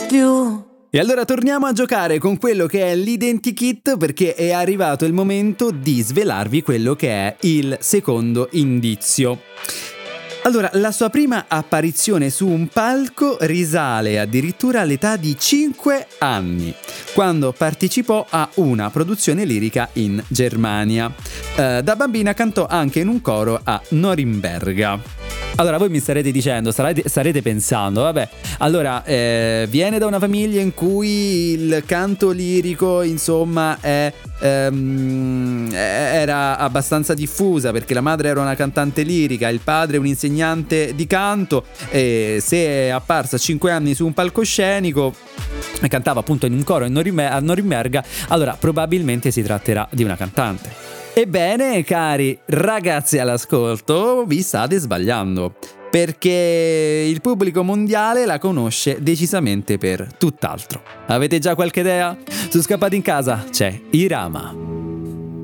più. E allora torniamo a giocare con quello che è l'identikit, perché è arrivato il momento di svelarvi quello che è il secondo indizio. Allora, la sua prima apparizione su un palco risale addirittura all'età di 5 anni, quando partecipò a una produzione lirica in Germania. Da bambina cantò anche in un coro a Norimberga. Allora voi mi starete dicendo, starete pensando, vabbè, allora viene da una famiglia in cui il canto lirico insomma era abbastanza diffusa, perché la madre era una cantante lirica, il padre un insegnante di canto, e se è apparsa a 5 anni su un palcoscenico e cantava appunto in un coro a Norimberga, allora probabilmente si tratterà di una cantante. Ebbene, cari ragazzi all'ascolto, vi state sbagliando, perché il pubblico mondiale la conosce decisamente per tutt'altro. Avete già qualche idea? Su Scappati in Casa c'è Irama.